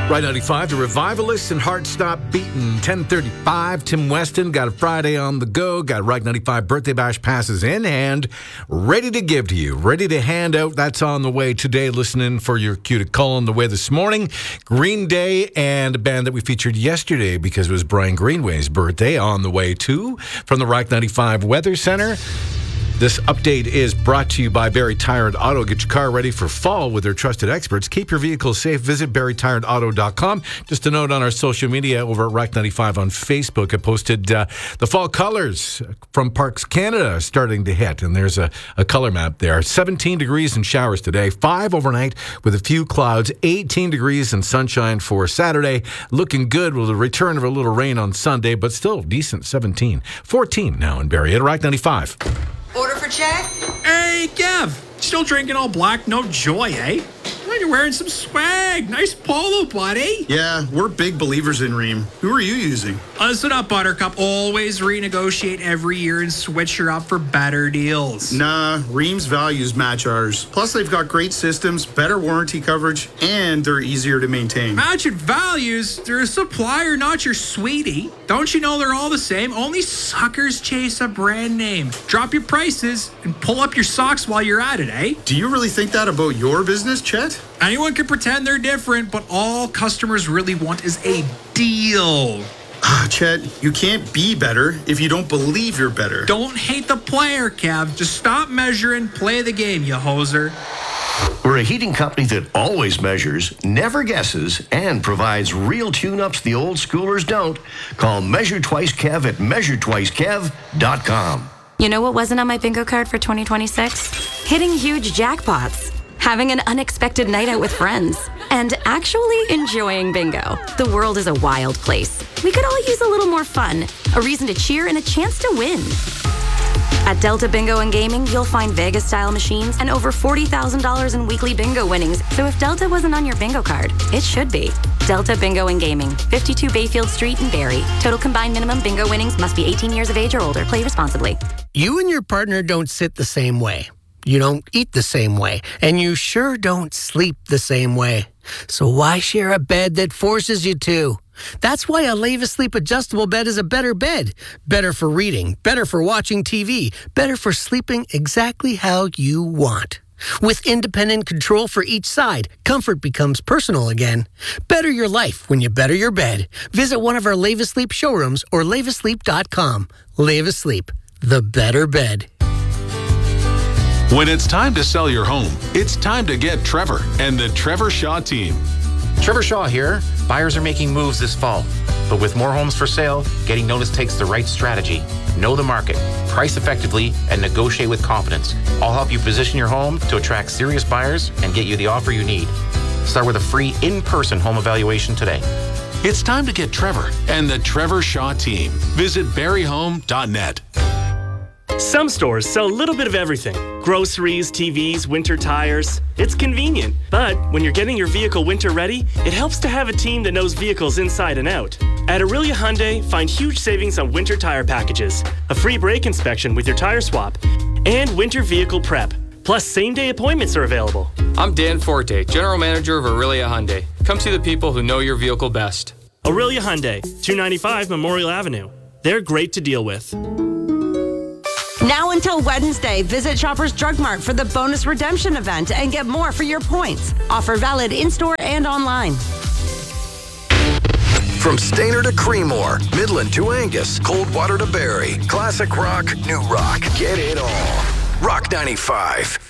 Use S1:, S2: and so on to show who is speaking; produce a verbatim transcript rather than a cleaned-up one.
S1: Right ninety-five, the Revivalists and Heart Stop Beatin'. ten thirty-five, Tim Weston got a Friday on the go. Got Right ninety-five birthday bash passes in hand, ready to give to you, ready to hand out. That's on the way today. Listening for your cue to call on the way this morning. Green Day and a band that we featured yesterday because it was Brian Greenway's birthday on the way too from the Right ninety-five Weather Center. This update is brought to you by Barry Tire and Auto. Get your car ready for fall with their trusted experts. Keep your vehicle safe. Visit barry tire and auto dot com. Just a note on our social media over at Rock ninety-five on Facebook. I posted uh, the fall colors from Parks Canada starting to hit, and there's a, a color map there. seventeen degrees and showers today, five overnight with a few clouds, eighteen degrees and sunshine for Saturday. Looking good with the return of a little rain on Sunday, but still decent seventeen. fourteen now in Barry at Rock ninety-five.
S2: Order for check?
S3: Hey, Gav. Still drinking all black, no joy, eh? Well, you're wearing some swag. Nice polo, buddy.
S4: Yeah, we're big believers in Ream. Who are you using?
S3: Listen up, Buttercup. Always renegotiate every year and switch her up for better deals.
S4: Nah, Ream's values match ours. Plus, they've got great systems, better warranty coverage, and they're easier to maintain.
S3: Matching values? They're a supplier, not your sweetie. Don't you know they're all the same? Only suckers chase a brand name. Drop your prices and pull up your socks while you're at it, eh?
S4: Do you really think that about your business, Chet?
S3: Anyone can pretend they're different, but all customers really want is a deal.
S4: Ah, Chet, you can't be better if you don't believe you're better.
S3: Don't hate the player, Kev. Just stop measuring, play the game, you hoser.
S5: We're a heating company that always measures, never guesses, and provides real tune-ups the old schoolers don't. Call Measure Twice Kev at measure twice kev dot com.
S6: You know what wasn't on my bingo card for twenty twenty-six? Hitting huge jackpots, having an unexpected night out with friends, and actually enjoying bingo. The world is a wild place. We could all use a little more fun, a reason to cheer, and a chance to win. At Delta Bingo and Gaming, you'll find Vegas-style machines and over forty thousand dollars in weekly bingo winnings. So if Delta wasn't on your bingo card, it should be. Delta Bingo and Gaming, fifty-two Bayfield Street in Barrie. Total combined minimum bingo winnings must be eighteen years of age or older. Play responsibly.
S7: You and your partner don't sit the same way. You don't eat the same way. And you sure don't sleep the same way. So why share a bed that forces you to? That's why a Leva Sleep adjustable bed is a better bed. Better for reading, better for watching T V, better for sleeping exactly how you want. With independent control for each side, comfort becomes personal again. Better your life when you better your bed. Visit one of our Leva Sleep showrooms or leva sleep dot com. Leva Sleep, the better bed.
S8: When it's time to sell your home, it's time to get Trevor and the Trevor Shaw team.
S9: Trevor Shaw here. Buyers are making moves this fall. But with more homes for sale, getting noticed takes the right strategy. Know the market, price effectively, and negotiate with confidence. I'll help you position your home to attract serious buyers and get you the offer you need. Start with a free in-person home evaluation today.
S8: It's time to get Trevor and the Trevor Shaw team. Visit barry home dot net.
S10: Some stores sell a little bit of everything. Groceries, T Vs, winter tires. It's convenient. But when you're getting your vehicle winter ready, it helps to have a team that knows vehicles inside and out. At Aurelia Hyundai, find huge savings on winter tire packages, a free brake inspection with your tire swap, and winter vehicle prep. Plus, same-day appointments are available.
S11: I'm Dan Forte, General Manager of Aurelia Hyundai. Come see the people who know your vehicle best.
S10: Aurelia Hyundai, two ninety-five Memorial Avenue. They're great to deal with.
S12: Now until Wednesday, visit Shoppers Drug Mart for the bonus redemption event and get more for your points. Offer valid in-store and online.
S13: From Stayner to Creemore, Midland to Angus, Coldwater to Barrie, classic rock, new rock, get it all. Rock ninety-five.